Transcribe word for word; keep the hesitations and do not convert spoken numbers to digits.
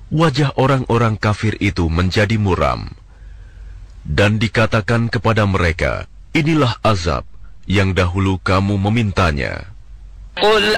wajah orang-orang kafir itu menjadi muram. Dan dikatakan kepada mereka, inilah azab yang dahulu kamu memintanya. قل